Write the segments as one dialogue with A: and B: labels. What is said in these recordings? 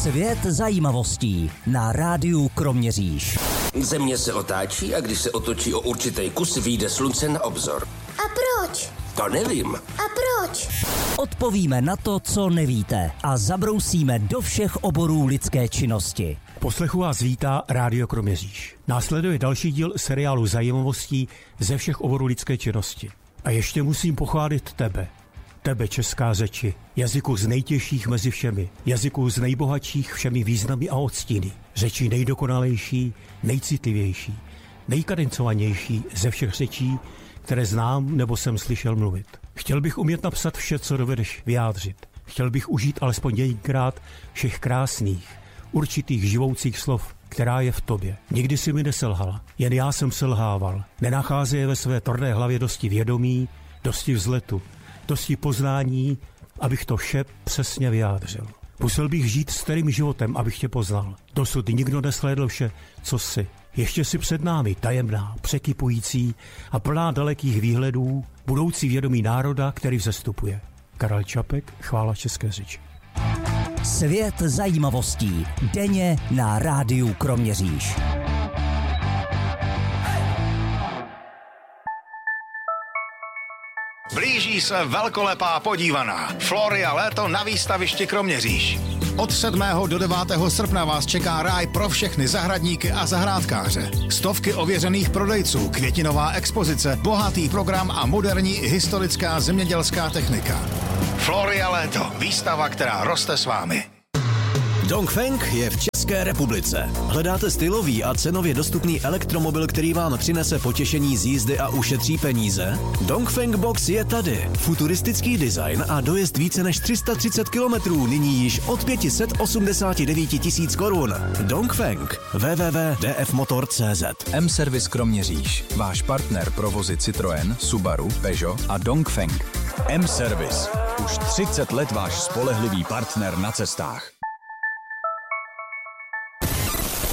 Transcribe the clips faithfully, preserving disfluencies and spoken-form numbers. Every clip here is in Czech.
A: Svět zajímavostí na rádiu Kroměříž.
B: Země se otáčí a když se otočí o určitý kus, vyjde slunce na obzor.
C: A proč?
B: To nevím.
C: A proč?
A: Odpovíme na to, co nevíte a zabrousíme do všech oborů lidské činnosti.
D: Poslechu vás vítá Rádio Kroměříž. Následuje další díl seriálu zajímavostí ze všech oborů lidské činnosti. A ještě musím pochválit tebe. Tebe, česká řeči, jazyku z nejtěžších mezi všemi, jazyku z nejbohatších všemi významy a odstíny, řeči nejdokonalejší, nejcitlivější, nejkadencovanější ze všech řečí, které znám nebo jsem slyšel mluvit. Chtěl bych umět napsat vše, co dovedeš vyjádřit. Chtěl bych užít alespoň několikrát všech krásných, určitých živoucích slov, která je v tobě. Nikdy si mi neselhala, jen já jsem selhával. Nenacházeje ve své tvrdé hlavě dosti vědomí, dosti vzletu, dosti poznání, abych to vše přesně vyjádřil. Musel bych žít starým životem, abych tě poznal. Dosud nikdo neslédl vše, co jsi. Ještě si před námi tajemná, překypující a plná dalekých výhledů budoucí vědomí národa, který vzestupuje. Karel Čapek, chvála české řeči.
A: Svět zajímavostí denně na rádiu Kroměříž.
E: Blíží se velkolepá podívaná. Floria léto na výstavišti Kroměříž. Od sedmého do devátého srpna vás čeká ráj pro všechny zahradníky a zahrádkáře. Stovky ověřených prodejců, květinová expozice, bohatý program a moderní historická zemědělská technika. Floria léto, výstava, která roste s vámi.
F: Dongfeng je v České republice. Hledáte stylový a cenově dostupný elektromobil, který vám přinese potěšení z jízdy a ušetří peníze? Dongfeng Box je tady. Futuristický design a dojezd více než tři sta třicet kilometrů, nyní již od pět set osmdesát devět tisíc korun. Dongfeng. w w w tečka d f motor tečka c z.
G: M-Service Kroměříž. Váš partner pro vozy Citroën, Subaru, Peugeot a Dongfeng. M-Service. Už třicet let váš spolehlivý partner na cestách.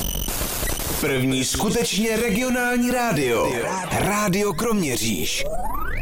H: První skutečně regionální rádio. Rádio Kroměříž.